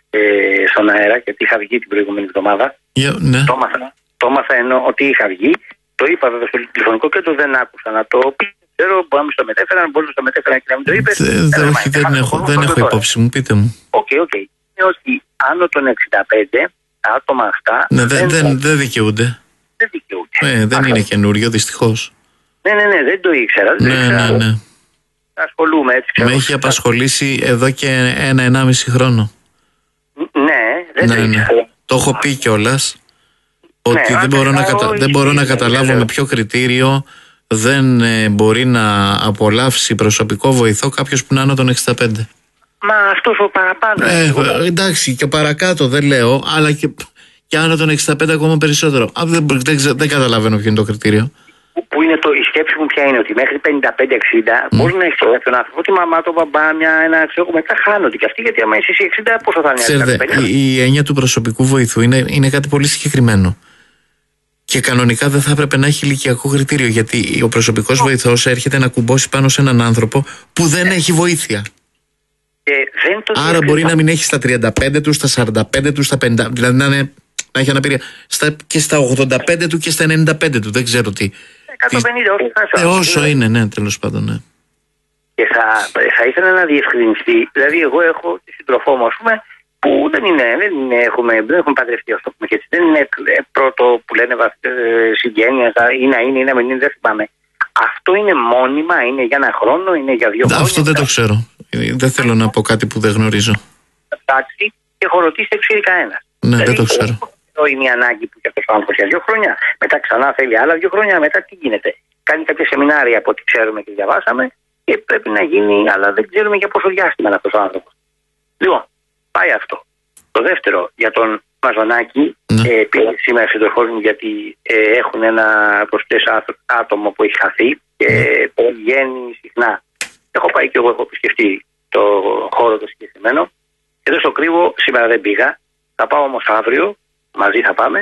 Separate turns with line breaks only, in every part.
στον αέρα, γιατί είχα βγει την προηγούμενη εβδομάδα.
Ναι.
Το έμαθα ενώ ότι είχα βγει. Το είπα βέβαια στο τηλεφωνικό κέντρο, δεν άκουσα να το πει. Ξέρω, μπορεί να μην στο μετέφεραν, μπορεί να το μετέφεραν και να μην το είπε.
Όχι, δεν έχω υπόψη μου, πείτε μου.
Οκ. Είναι ότι άνω των 65 τα άτομα αυτά.
Ναι, δεν δικαιούνται. Δεν είναι καινούριο, δυστυχώς.
Ναι, δεν το ήξερα.
Ναι.
Ασχολούμαι έτσι.
Με έχει απασχολήσει εδώ και 1-1,5 χρόνο.
Ναι, δεν το ήξερα.
Το έχω πει κιόλας. Ότι δεν μπορώ να καταλάβω με ποιο κριτήριο δεν μπορεί να απολαύσει προσωπικό βοηθό κάποιος που είναι άνω των 65.
Μα αυτός ο παραπάνω.
Εντάξει, και παρακάτω δεν λέω, αλλά και άνω των 65 ακόμα περισσότερο. Δεν καταλαβαίνω ποιο είναι το κριτήριο.
Που είναι η σκέψη μου ποια είναι, ότι μέχρι 55-60 μπορεί να έχει κάποιον άνθρωπο, ότι μαμά, το μπαμπά, ένα ξέρω, μετά χάνονται και αυτοί, γιατί άμα είσαι 60, πόσο θα είναι.
Η έννοια του προσωπικού βοηθού είναι κάτι πολύ συγκεκριμένο. Και κανονικά δεν θα έπρεπε να έχει ηλικιακό κριτήριο, γιατί ο προσωπικός βοηθός έρχεται να κουμπώσει πάνω σε έναν άνθρωπο που δεν έχει βοήθεια. Άρα μπορεί να μην έχει στα 35 του, στα 45 του, στα 50, δηλαδή να έχει αναπηρία και στα 85 του και στα 95 του, δεν ξέρω τι.
150
όσο είναι, ναι, τέλος πάντων, ναι.
Και θα ήθελα να διευκρινιστεί, δηλαδή εγώ έχω τη σύντροφό μου, ας πούμε, που δεν έχουμε παντρευτεί, αυτό που έτσι. Δεν είναι πρώτο που λένε συγγένεια, ή να είναι ή να μην είναι, δεν θυμάμαι. Αυτό είναι μόνιμα, είναι για ένα χρόνο, είναι για 2 χρόνια.
Αυτό δεν το ξέρω. Δεν θέλω να πω κάτι που δεν γνωρίζω.
Εντάξει, και έχω ρωτήσει, δεν ξέρει κανένα.
Ναι, δηλαδή, δεν το ξέρω.
Είναι η ανάγκη που και αυτό ο άνθρωπο για 2 χρόνια. Μετά ξανά θέλει άλλα 2 χρόνια. Μετά τι γίνεται. Κάνει κάποια σεμινάρια από ό,τι ξέρουμε και διαβάσαμε και πρέπει να γίνει, αλλά δεν ξέρουμε για πόσο διάστημα είναι αυτό ο άνθρωπο. Λοιπόν, πάει αυτό. Το δεύτερο, για τον Μαζονάκη, πήγε σήμερα σύντροφό μου, γιατί έχουν ένα προσθές άτομο που έχει χαθεί και πηγαίνει συχνά. Έχω πάει και εγώ, έχω επισκεφτεί το χώρο το συγκεκριμένο. Εδώ στο Κρύβο σήμερα δεν πήγα. Θα πάω όμως αύριο, μαζί θα πάμε,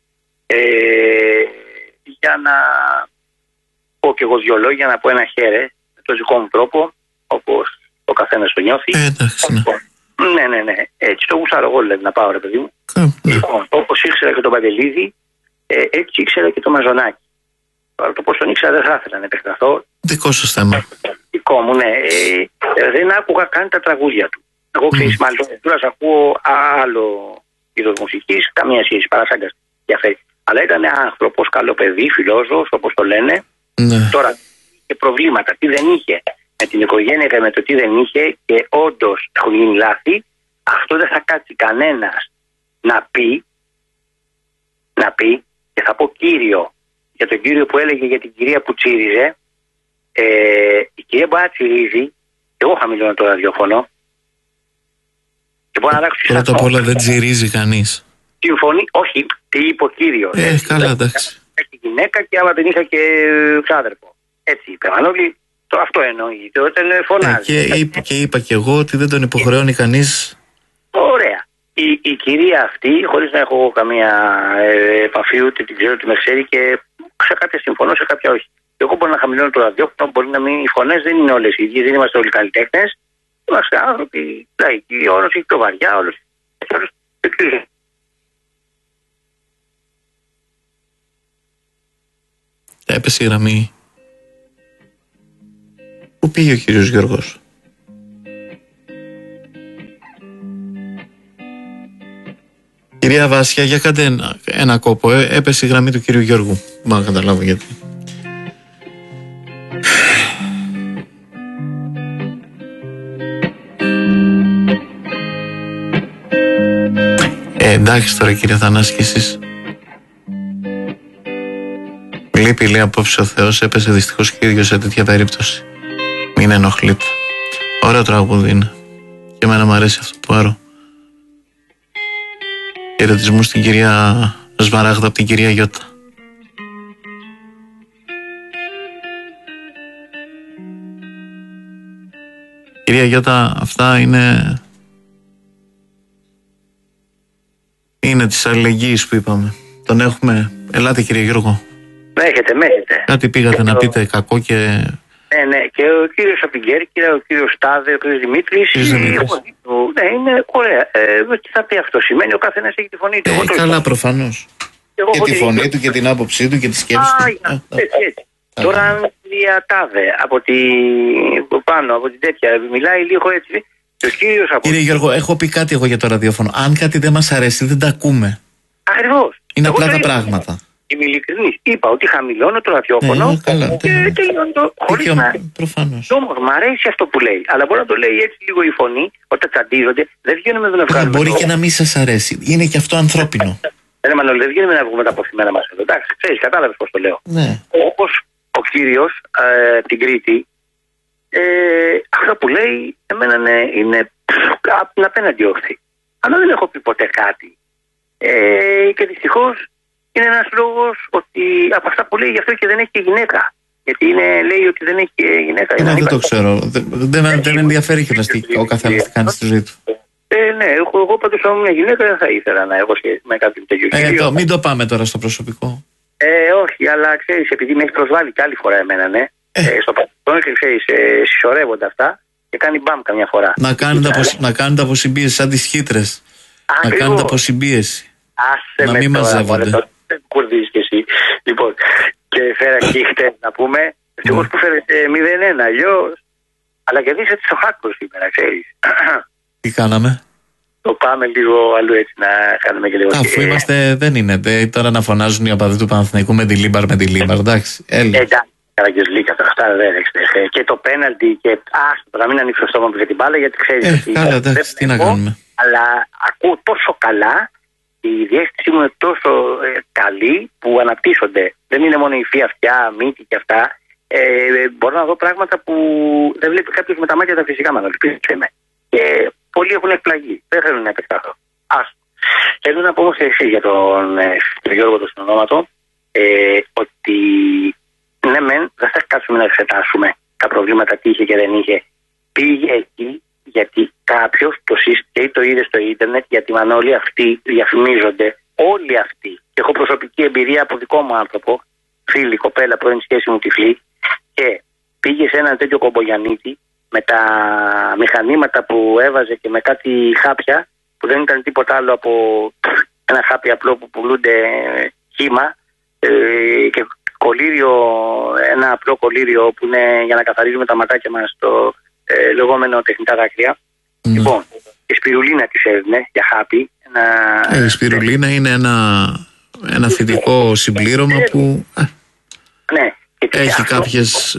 για να πω και εγώ 2 λόγια, να πω ένα χαίρε με τον δικό μου τρόπο, όπως ο καθένας το νιώθει.
Εντάξει, ναι.
Ναι. Έτσι το γουστάρω εγώ, δηλαδή, να πάω, ρε παιδί μου. Λοιπόν, όπως ήξερα και τον Παντελίδη, έτσι ήξερα και τον Μαζονάκη. Τώρα το πώς τον ήξερα δεν θα ήθελα να επεκταθώ.
Δικό σας θέμα.
Δικό μου, ναι. Δεν άκουγα καν τα τραγούδια του. Εγώ ξέρεις, μάλλον τώρα ακούω άλλο είδος μουσικής, καμία σχέση, παρασάγκας διαφέρει. Αλλά ήταν άνθρωπος, καλό παιδί, φιλόζωος, όπως το λένε.
Ναι.
Τώρα, και προβλήματα, τι δεν είχε με την οικογένεια και με το τι δεν είχε, και όντως έχουν γίνει λάθη, αυτό δεν θα κάτσει κανένας να πει, και θα πω κύριο, για τον κύριο που έλεγε για την κυρία που τσίριζε. Η κυρία μπορεί να τσιρίζει, εγώ χαμηλώνω το ραδιόφωνο.
Πρώτα απ' όλα δεν τσιρίζει κανείς.
Συμφωνεί, όχι, τι είπε ο κύριος.
Καλά, εντάξει.
Έχει γυναίκα και άμα δεν είχα και ξάδερφο. Έτσι είπε. Μανώλη, το αυτό εννοεί. Όταν φωνάζει.
Και είπα και εγώ ότι δεν τον υποχρεώνει κανείς.
Ωραία. Η κυρία αυτή, χωρίς να έχω καμία επαφή, ούτε την ξέρω, ότι με ξέρει, και σε κάποια συμφωνώ, σε κάποια όχι. Εγώ μπορώ να χαμηλώνω το ραδιόφωνο, μπορεί να μην. Οι φωνές δεν είναι όλες οι ίδιες, δεν είμαστε όλοι καλλιτέχνες. Είμαστε άνθρωποι λαϊκοί, όλος έχει πιο βαριά, όλος έχει.
Έπεσε η γραμμή. Πού πήγε ο κύριος Γιώργος? Κυρία Βάσια, για κάντε ένα κόπο. Έπεσε η γραμμή του κύριου Γιώργου. Μα καταλάβω γιατί. Εντάξει τώρα, κύριε Θανάση, και εσείς. Λείπει, λέει, απόψε ο Θεός. Έπεσε δυστυχώς και ίδιος σε τέτοια περίπτωση. Μην ενοχλείτε. Ωραίο τραγούδι είναι. Και εμένα μου αρέσει αυτό που άρω. Χαιρετισμού στην κυρία Σμαράγδα από την κυρία Γιώτα. Κυρία Γιώτα, αυτά είναι της αλληλεγγύης που είπαμε. Τον έχουμε. Ελάτε, κύριε Γιώργο.
Με έχετε.
Κάτι πήγατε να πείτε κακό και
Ναι, και ο κύριος από την Κέρκυρα, ο κύριος Στάδε, ο κύριος Δημήτρης. Ναι, είναι ωραία. Τι θα πει αυτό, σημαίνει ο καθένας έχει τη φωνή του.
Καλά, προφανώς. Και τη φωνή του και την άποψή του και τη σκέψη του.
Έτσι. Τώρα αν η Τάδε από πάνω, από την τέτοια, μιλάει λίγο έτσι.
Κύριε Γιώργο, έχω πει κάτι εγώ για το ραδιόφωνο. Αν κάτι δεν μας αρέσει, δεν τα ακούμε.
Ακριβώς.
Είναι απλά τα πράγματα.
Είμαι ειλικρινής. Είπα ότι χαμηλώνω το ραδιόφωνο και τελειώνω το χωρίς να...
Προφανώς.
Όμως μου αρέσει αυτό που λέει. Αλλά μπορεί να το λέει έτσι λίγο η φωνή, όταν τσαντίζονται, δεν βγαίνουμε να βγάλουμε.
Μπορεί και να μην σας αρέσει. Είναι και αυτό ανθρώπινο.
Δεν βγαίνουμε να βγούμε τα αποθυμένα μας εδώ. Εντάξει, ξέρεις, κατάλαβες πώς το λέω.
Ναι.
Όπως ο κύριος την Κρήτη, αυτό που λέει, εμένα είναι από την απέναντι όχθη. Αλλά δεν έχω πει ποτέ κάτι. Και δυστυχώς είναι ένας λόγος ότι από αυτά που λέει γι' αυτό και δεν έχει και γυναίκα. Γιατί λέει ότι δεν έχει και γυναίκα.
Δεν το ξέρω. Δεν ενδιαφέρει και ο καθένας τι κάνει στη ζωή του.
Ναι, εγώ πάντως αν μια γυναίκα δεν θα ήθελα να έχω σχέση με κάποιον τέτοιο.
Μην το πάμε τώρα στο προσωπικό.
Όχι, αλλά ξέρεις, επειδή με έχει προσβάλει και άλλη φορά εμένα, ναι. Στο παρελθόν και ξέρεις, συσσωρεύονται αυτά και κάνει μπαμ καμιά φορά.
Να κάνετε αποσυμπίεση σαν τις χύτρες. Να κάνετε αποσυμπίεση. Να μην μαζεύονται.
Δεν κουρδίζεις κι εσύ. Λοιπόν, και φέρα και χτες να πούμε, ευτυχώς που φέρε 0-1, αλλιώς. Αλλά κερδίσατε στο χάκο σήμερα, ξέρεις.
Τι κάναμε?
Το πάμε λίγο αλλού έτσι να κάνουμε και λίγο.
Αφού είμαστε, δεν είναι. Τώρα να φωνάζουν οι οπαδοί του Παναθηναϊκού με τη Λίμπαρ, εντάξει.
Εντάξει, καραγκιουζλίκα τώρα, αυτά δεν έχετε. Και το πέναλτι και άστο, να μην ανοίξω το στόμα μου για την μπάλα, γιατί ξέρεις.
Καλά, εντάξει, τι να κάνουμε.
Αλλά ακούω τόσο καλά, η διέστησή μου είναι τόσο καλή που αναπτύσσονται. Δεν είναι μόνο η φύ αυτιά, μύτη και αυτά. Μπορώ να δω πράγματα που δεν βλέπει κάποιο με τα μάτια τα φυσικά μα. Και πολλοί έχουν εκπλαγεί. Δεν θέλουν να επεκταθώ. Θέλω να πω όμως εσείς για τον Γιώργο του Συνονόματο ότι ναι μεν δεν θα κάτσουμε να εξετάσουμε τα προβλήματα τι είχε και δεν είχε. Πήγε εκεί γιατί κάποιος το σύστηκε ή το είδε στο ίντερνετ, γιατί μαν όλοι αυτοί διαφημίζονται, όλοι αυτοί. Και έχω προσωπική εμπειρία από δικό μου άνθρωπο, φίλη, κοπέλα, πρώην σχέση μου τυφλή, και πήγε σε έναν τέτοιο κομπογιανίτη με τα μηχανήματα που έβαζε και με κάτι χάπια που δεν ήταν τίποτα άλλο από ένα χάπι απλό που πουλούνται χύμα και κολλήριο, ένα απλό κολλήριο που είναι για να καθαρίζουμε τα ματάκια μας, το λεγόμενο τεχνητά δάκρυα. Λοιπόν, η σπιρουλίνα της έδινε για χάπι.
Η σπιρουλίνα είναι ένα θετικό συμπλήρωμα που
ναι,
έχει κάποιες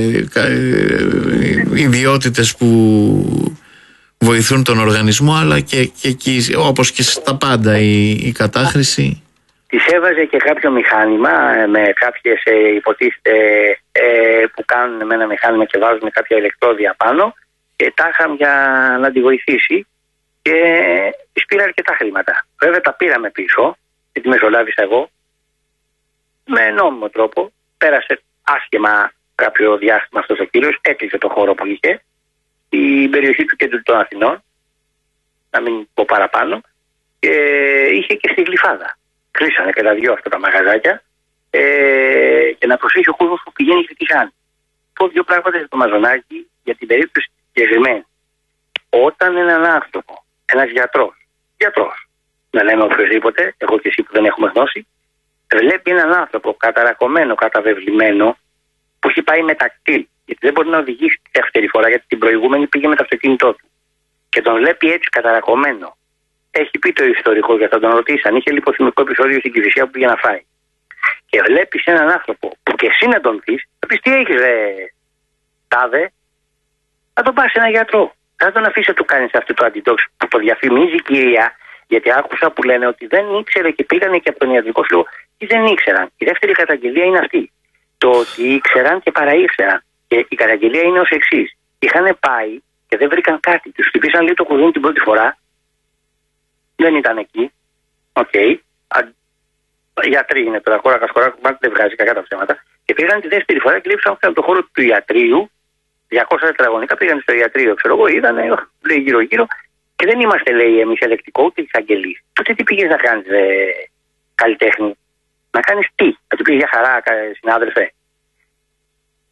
ιδιότητες που βοηθούν τον οργανισμό, αλλά και εκεί, όπως και στα πάντα, η κατάχρηση.
Της έβαζε και κάποιο μηχάνημα με κάποιες υποτίθεται που κάνουν με ένα μηχάνημα και βάζουν κάποια ηλεκτρόδια πάνω και τα είχαν για να τη βοηθήσει και της πήρα αρκετά χρήματα. Βέβαια τα πήραμε πίσω και τη μεσολάβησα εγώ με νόμιμο τρόπο. Πέρασε άσχημα κάποιο διάστημα αυτός ο κύριος, έκλεισε το χώρο που είχε στην περιοχή του κέντρου των Αθηνών, να μην πω παραπάνω, και είχε και στη Γλυφάδα. Κλείσανε και τα δυο αυτά τα μαγαζάκια και να προσέχει ο κόσμος που πηγαίνει και τι κάνει. Πω δύο πράγματα για το Μαζονάκι για την περίπτωση συγκεκριμένη. Όταν έναν άνθρωπο, ένας γιατρός, να λέμε οποιοδήποτε, εγώ και εσύ που δεν έχουμε γνώση, βλέπει έναν άνθρωπο καταρακωμένο, καταβεβλημένο, που έχει πάει με τακτήλ, γιατί δεν μπορεί να οδηγήσει τη δεύτερη φορά, γιατί την προηγούμενη πήγε με το αυτοκίνητό του. Και τον βλέπει έτσι καταρακωμένο. Έχει πει το ιστορικό, γιατί θα τον ρωτήσει αν είχε λιποθυμικό επεισόδιο στην Κηφισιά που πήγε να φάει. Και βλέπει έναν άνθρωπο που και εσύ να τον δει, θα πει τι έχει, τάδε, θα τον πα σε έναν γιατρό. Θα τον αφήσει να του κάνει αυτό το αντιτόξ που το διαφημίζει η κυρία, γιατί άκουσα που λένε ότι δεν ήξερε και πήγανε και από τον ιατρικό σύλλογο ή δεν ήξεραν. Η δεύτερη καταγγελία είναι αυτή. Το ότι ήξεραν και παραήξεραν. Και η καταγγελία είναι ως εξής. Είχαν πάει και δεν βρήκαν κάτι. Τους χτυπήσαν λίγο το κουδούνι την πρώτη φορά. Δεν ήταν εκεί. Οκ. Γιατροί είναι τώρα. Κόρακα, δεν βγάζει κακά τα ψέματα. Και πήγαν τη δεύτερη φορά και λείψαν το χώρο του ιατρείου. 200 τετραγωνικά πήγαν στο ιατρείο. Ξέρω εγώ, είδανε, λέει γύρω-γύρω. Και δεν είμαστε, λέει, εμείς ελεκτικό ούτε εισαγγελείς. Τότε τι πήγες να κάνεις, καλλιτέχνη? Να κάνεις τι? Να του πεις για χαρά, συνάδελφε?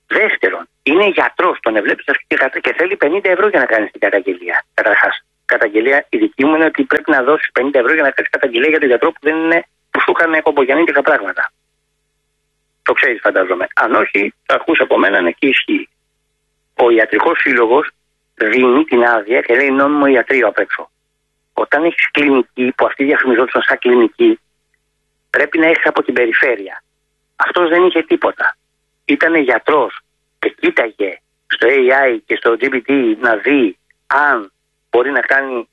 Δεύτερον, είναι γιατρός, τον ευλέπεις και θέλει 50 ευρώ για να κάνεις την καταγγελία. Καταρχάς, καταγγελία η δική μου είναι ότι πρέπει να δώσεις 50 ευρώ για να κάνεις καταγγελία για τον γιατρό που σου είχαν κομπογιανίτικα πράγματα. Το ξέρεις, φαντάζομαι. Αν όχι, θα ακούς από μένα, ναι, και ισχύει. Ο ιατρικός σύλλογος δίνει την άδεια και λέει νόμιμο ιατρείο απ' έξω. Όταν έχεις κλινική, που αυτοί διαφημιζόντουσαν σαν κλινική, πρέπει να έχεις από την περιφέρεια. Αυτός δεν είχε τίποτα. Ήτανε γιατρός και κοίταγε στο AI και στο GPT να δει αν μπορεί να κάνει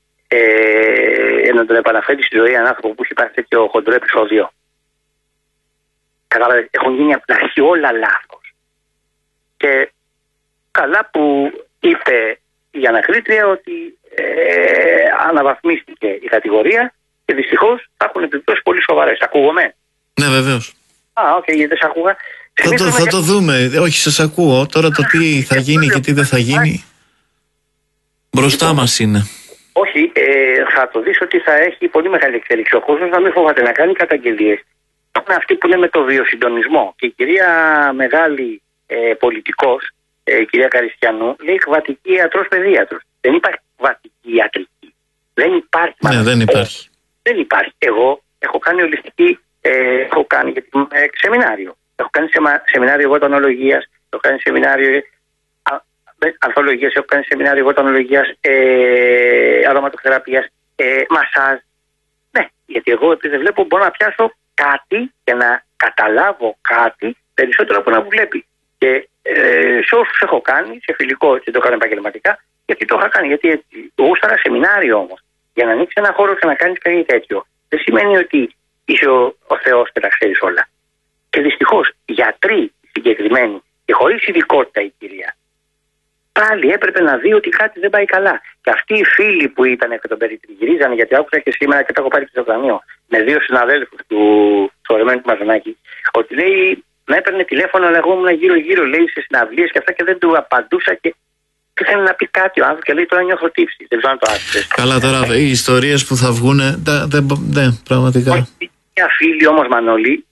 να τον επαναφέρει στη ζωή έναν άνθρωπο που έχει πάρει τέτοιο χοντρό επεισόδιο. Κατάλαβες, έχουν γίνει από την αρχή όλα λάθος. Και καλά που είπε η ανακρίτρια ότι αναβαθμίστηκε η κατηγορία και δυστυχώς θα έχουν επιπτώσεις πολύ σοβαρές. Ακούγομαι.
Ναι, βεβαίως.
Γιατί δεν σε ακούγα.
Θα το δούμε. Όχι, σας ακούω. Τώρα το τι θα γίνει και τι δεν θα γίνει μπροστά μας είναι.
Όχι, θα το δεις ότι θα έχει πολύ μεγάλη εξέλιξη. Ο κόσμος να μην φοβάται να κάνει καταγγελίες. Είναι αυτοί που λέμε το βιοσυντονισμό. Και η κυρία μεγάλη πολιτικός, η κυρία Καριστιανού, λέει κβατική ιατρός παιδίατρος. Δεν υπάρχει κβατική ιατρική. Δεν υπάρχει.
Ναι, δεν υπάρχει.
Δεν υπάρχει. Εγώ έχω κάνει ολιστική, έχω κάνει σεμινάριο. Έχω κάνει σεμινάριο βοτανολογίας, έχω κάνει σεμινάριο ανθολογίας, έχω κάνει σεμινάριο βοτανολογίας, αρωματοθεραπείας, μασάζ. Ναι, γιατί εγώ επειδή βλέπω μπορώ να πιάσω κάτι και να καταλάβω κάτι περισσότερο από να μου βλέπει. Και σε όσους έχω κάνει, σε φιλικό, και το έκανα επαγγελματικά, γιατί το είχα κάνει. Γιατί γούσταρα σεμινάριο όμως. Για να ανοίξει ένα χώρο και να κάνει κάτι τέτοιο, δεν σημαίνει ότι είσαι ο Θεός και τα ξέρεις όλα. Και δυστυχώς γιατροί συγκεκριμένοι και χωρίς ειδικότητα η κυρία, πάλι έπρεπε να δει ότι κάτι δεν πάει καλά. Και αυτοί οι φίλοι που ήταν και τον περιτριγυρίζανε, γιατί άκουσα και σήμερα και το έχω πάρει και στο Κρανίο, με δύο συναδέλφους του Ορεμένου του Μαζονάκη, ότι λέει να έπαιρνε τηλέφωνο, αλλά εγώ ήμουν γύρω-γύρω, λέει σε συναυλίες και αυτά και δεν του απαντούσα και ήθελε να πει κάτι ο άνθρωπος και λέει τώρα νιώθω τύψη. Δεν ξέρω αν το άκουσες.
Καλά, τώρα οι ιστορίες που θα βγουν, δεν, πραγματικά.
Μια φίλη όμως, Μανώλη,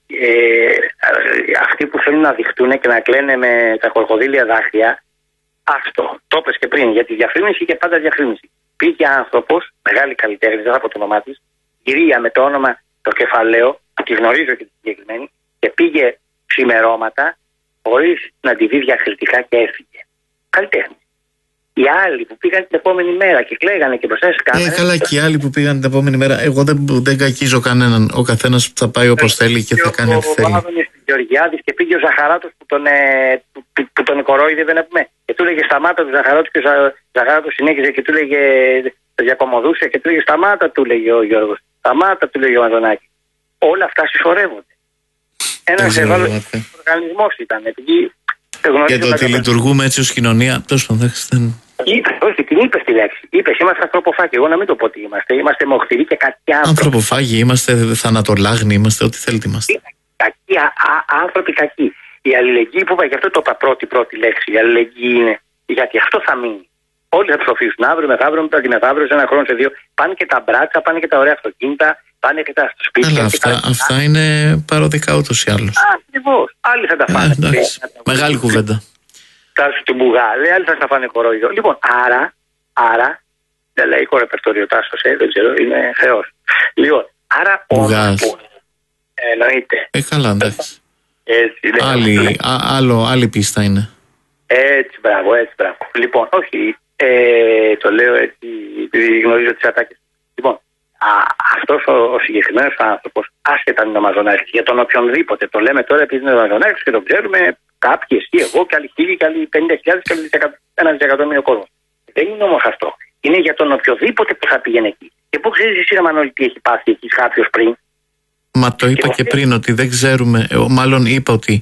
αυτοί που θέλουν να δειχτούν και να κλαίνε με τα κροκοδίλια δάχτυλα, αυτό το είπες και πριν, για τη διαφήμιση και πάντα διαφήμιση. Πήγε άνθρωπος, μεγάλη καλλιτέχνη, δεν θα πω το όνομά της, κυρία με το όνομα το κεφαλαίο, τη γνωρίζω και τη συγκεκριμένη, και πήγε ξημερώματα χωρίς να τη δει διακριτικά και έφυγε. Καλλιτέχνη. Οι άλλοι που πήγαν την επόμενη μέρα και κλαίγανε και μπροστά στις κάμερες.
Καλά, και οι άλλοι που πήγαν την επόμενη μέρα. Εγώ δεν κακίζω κανέναν. Ο καθένας θα πάει όπως θέλει και θα κάνει ό,τι θέλει.
Ο Άδωνης Γεωργιάδης και πήγε ο Ζαχαράτος που τον κορόιδευε να πούμε. Και του λέγε σταμάτα του Ζαχαράτου και ο Ζαχαράτος συνέχιζε και του λέγε, το διακομωδούσε και του λέγε σταμάτα, του λέγε ο Γιώργος. Σταμάτα, του λέγε ο Μαζονάκη. Όλα αυτά συσσωρεύονται. Ένας ευάλωτος οργανισμός ήταν.
Και το ότι λειτουργούμε έτσι ως κοινωνία, τόσο δεν.
Όχι, την είπες τη λέξη. Είπες, είμαστε ανθρωποφάγοι. Εγώ να μην το πω τι είμαστε. Είμαστε μοχθηροί και κακοί άνθρωποι.
Ανθρωποφάγοι, είμαστε θανατολάγνοι, είμαστε ό,τι θέλετε είμαστε.
Κακοί, άνθρωποι κακοί. Η αλληλεγγύη που είπα, γι' αυτό το είπα πρώτη λέξη. Η αλληλεγγύη είναι γιατί αυτό θα μείνει. Όλοι θα ψοφήσουν αύριο, μεθαύριο, μεθαύριο, σε ένα χρόνο, σε δύο. Πάνε και τα μπράτσα, πάνε και τα ωραία αυτοκίνητα, πάνε και τα σπίτια.
Αυτά είναι παροδικά ούτως ή άλλως.
Ακριβώς. Άλλοι θα τα φάνε.
Μεγάλη κουβέντα.
Του Μπουγάλη, άλλοι θα στα φάνε κορόιδο. Λοιπόν, άρα, δεν λαϊκό ρεπερτόριο Τάσος, δεν ξέρω, είναι θεός. Λοιπόν, άρα
Μπουγάς.
Εννοείται.
Καλά, εντάξει.
Έτσι,
άλλη πίστα είναι.
Έτσι, μπράβο. Λοιπόν, όχι, το λέω έτσι, επειδή γνωρίζω τις ατάκες. Λοιπόν, αυτός ο συγκεκριμένος άνθρωπος, άσχετα αν είναι ο Μαζονάκης, για τον οποιονδήποτε, το λέμε τώρα επειδή είναι ο Μαζονάκης και τον ξέρουμε κάποιοι, εσύ, εγώ και άλλοι 1000 και άλλοι 50.000 και άλλοι 1 δισεκατομμύριο κόσμο. Δεν είναι όμως αυτό. Είναι για τον οποιοδήποτε που θα πήγαινε εκεί. Και πού ξέρεις εσύ, Μανώλη, τι έχει πάθει εκεί κάποιος πριν.
Μα το είπα και πριν ότι δεν ξέρουμε, μάλλον είπα ότι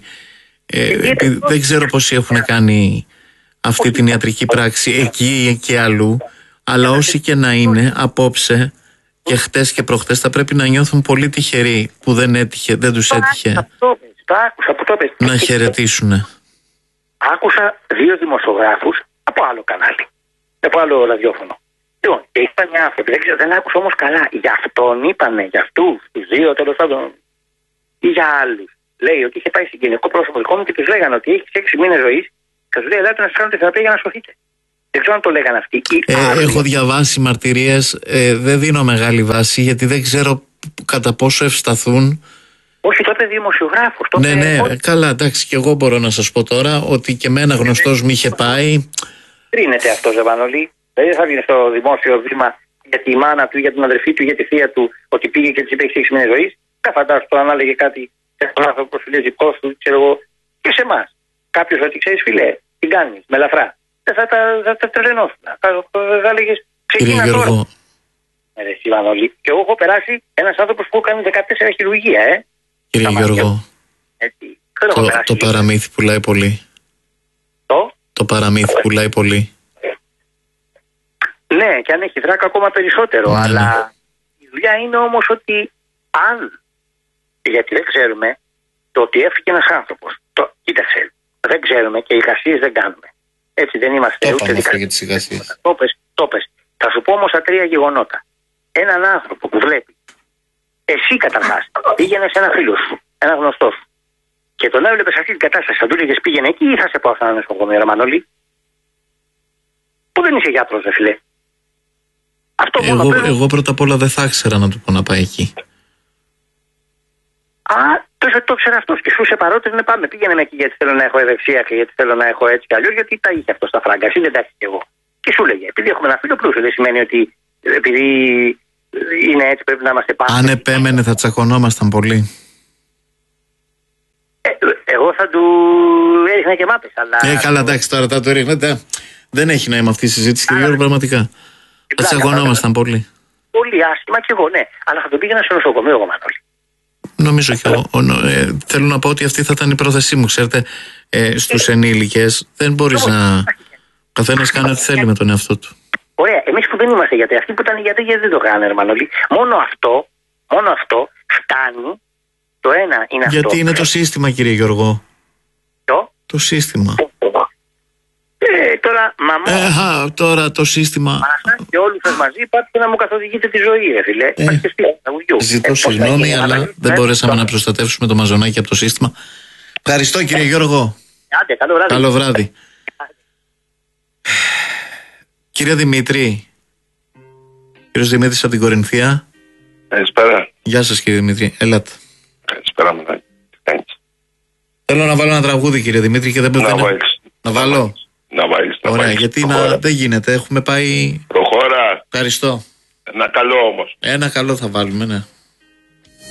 δεν ξέρω πόσοι έχουν κάνει αυτή την ιατρική πράξη εκεί και αλλού, αλλά όσοι και να είναι απόψε και χτες και προχτές θα πρέπει να νιώθουν πολύ τυχεροί που δεν τους έτυχε να χαιρετήσουν.
Άκουσα 2 δημοσιογράφους από άλλο κανάλι, από άλλο ραδιόφωνο. Λοιπόν, και είπαν οι άνθρωποι, δεν άκουσα όμως καλά. Για αυτόν είπανε, για αυτούς, τους 2 τέλος πάντων, ή για άλλους. λέει ότι είχε πάει συγγενικό πρόσωπο δικό μου και του λέγανε ότι έχει 6 μήνες ζωής και του λέει: ελάτε να σα κάνετε θεραπεία για να σωθείτε. Δεν ξέρω αν το λέγανε αυτοί.
Έχω διαβάσει μαρτυρίες, δεν δίνω μεγάλη βάση γιατί δεν ξέρω κατά πόσο ευσταθούν.
Όχι, τότε δημοσιογράφος.
Ναι, καλά, εντάξει, και εγώ μπορώ να σας πω τώρα ότι και εμένα γνωστός μου είχε πάει.
Κρίνεται αυτό, Ζεβανολή. Δεν θα βγει στο δημόσιο βήμα για τη μάνα του, για την αδερφή του, για τη θεία του, ότι πήγε και τη είπε: έχει 6 μήνες ζωής. Φαντάζομαι τώρα να έλεγε κάτι σε έναν άνθρωπο που λέει δικό του, ξέρω εγώ, και σε εμά. Κάποιο ότι ξέρει, φιλέ, τι κάνει, με ελαφρά. Δεν θα τα τρελαινόσουν. Θα έλεγε: ξεκινά τώρα. Και εγώ έχω περάσει ένας άνθρωπος που κάνει 14 χειρουργία,
Κύριε Γιώργο, το παραμύθι πουλάει πολύ. Το παραμύθι πουλάει πολύ.
Ναι, και αν έχει δράκα ακόμα περισσότερο. Ναι, αλλά η δουλειά είναι όμως ότι αν, γιατί δεν ξέρουμε, το ότι έφυγε ένας άνθρωπος. Κοίταξε, δεν ξέρουμε και εικασίες δεν κάνουμε. Έτσι δεν είμαστε ούτε δικαστές. Το πες. Θα σου πω όμως τα 3 γεγονότα. Έναν άνθρωπο που βλέπει, εσύ καταρχάς, πήγαινε σε ένα φίλο σου, ένα γνωστό σου, και τον έβλεπε σε αυτή την κατάσταση, θα του έλεγες πήγαινε εκεί ή θα σε πάω σε ένα νοσοκομείο, ρε Μανώλη, που δεν είσαι γιατρός, δε φίλε.
Εγώ πρώτα απ' όλα δεν θα ήξερα να του πω να πάει εκεί.
Το ξέρω αυτός και σου σε παρότρινε, πάμε, πήγαινε με εκεί γιατί θέλω να έχω ευεξία και γιατί θέλω να έχω έτσι κι αλλιώς, γιατί τα είχε αυτό στα φράγκα, εσύ δεν τα είχε κι εγώ. Και σου λέγε, επειδή έχουμε ένα φίλο πλούσιο, δεν σημαίνει ότι επειδή είναι έτσι πρέπει να είμαστε πάνω.
Αν επέμενε θα τσακωνόμασταν πολύ.
Εγώ θα του έριχνα και μάπες, αλλά...
Καλά, εντάξει, τώρα θα του έριχνετε. Δεν έχει νόημα αυτή η συζήτηση, κύριε Γιώργο, πραγματικά. Θα τσακωνόμασταν πολύ.
Πολύ άσχημα κι εγώ, ναι. Αλλά θα τον πήγαινα σε νοσοκομείο εγώ, Μανώλη.
Νομίζω και εγώ. Θέλω να πω ότι αυτή θα ήταν η πρόθεσή μου, ξέρετε, στους ενήλικες. Δεν μπορείς να... Καθένας κάνει ό,τι θέλει με τον εαυτό του.
Ωραία, εμείς που δεν είμαστε γιατροί, αυτοί που ήταν γιατροί γιατί δεν το κάνανε, Μανώλη. Μόνο αυτό φτάνει. Το ένα είναι αυτό.
Γιατί είναι το σύστημα, κύριε Γιώργο. Το σύστημα.
Τώρα, μαμά.
Τώρα το σύστημα.
Και όλοι σας μαζί πάτε να μου καθοδηγείτε τη ζωή, ρε φίλε.
Ζητώ συγγνώμη, αλλά δεν μπορέσαμε να προστατεύσουμε το μαζονάκι από το σύστημα. Ευχαριστώ, κύριε Γιώργο.
Άντε, καλό βράδυ.
Καλό βράδυ. Κύριε Δημήτρη, κύριος Δημήτρης από την Κορινθία.
Καλησπέρα.
Γεια σας, κύριε Δημήτρη, ελάτε.
Καλησπέρα μου.
Θέλω να βάλω ένα τραγούδι, κύριε Δημήτρη, και δεν μπορείτε να βάλω.
Να βάλεις.
Ωραία, γιατί δεν γίνεται, έχουμε πάει...
Προχώρα.
Ευχαριστώ.
Ένα καλό όμως.
Ένα καλό θα βάλουμε, ναι.